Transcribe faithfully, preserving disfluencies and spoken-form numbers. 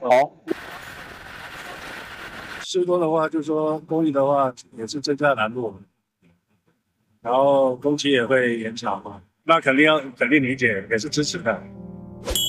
好， 施工的话，就是说工艺的话也是增加难度，然后工期也会延长嘛，那肯定要肯定理解，也是支持的。